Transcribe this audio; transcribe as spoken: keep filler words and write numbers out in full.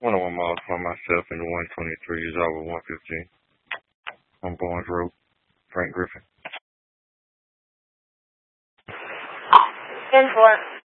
one oh one miles for myself and the one twenty-three is over one fifteen on Barnes Road, Frank Griffin. ten four.